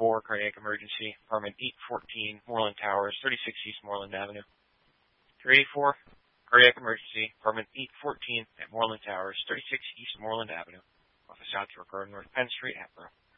384, cardiac emergency, apartment 814, Moreland Towers, 36 East Moreland Avenue. 384, cardiac emergency, apartment 814 at Moreland Towers, 36 East Moreland Avenue. Office out to record North Penn Street, Hatboro.